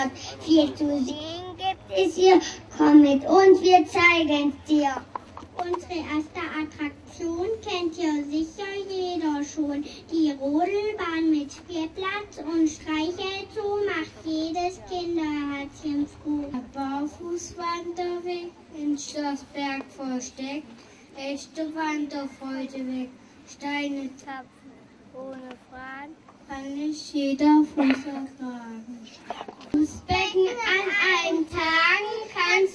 Viel zu sehen gibt es hier. Komm mit uns, wir zeigen es dir. Unsere erste Attraktion kennt ja sicher jeder schon. Die Rodelbahn mit Spielplatz und Streichelzoo macht jedes Kinderherzchen froh. Der Barfußwanderweg in Schlossberg versteckt, echte Wanderfreude weg. Steine zapfen ohne Fragen, kann nicht jeder Fuß ertragen. Ums Becken an allen Tagen kannst